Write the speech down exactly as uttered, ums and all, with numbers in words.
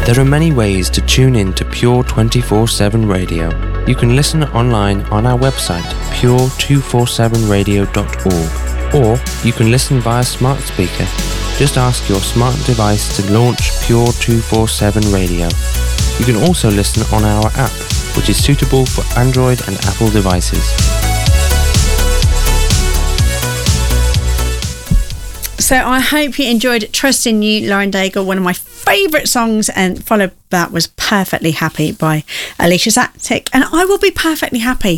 There are many ways to tune in to Pure twenty-four seven Radio. You can listen online on our website, pure two forty-seven radio dot org, or you can listen via smart speaker. Just ask your smart device to launch Pure two forty-seven Radio. You can also listen on our app, which is suitable for Android and Apple devices. So I hope you enjoyed Trust in You, Lauren Daigle, one of my favourite songs, and followed that was Perfectly Happy by Alicia Zatic. And I will be perfectly happy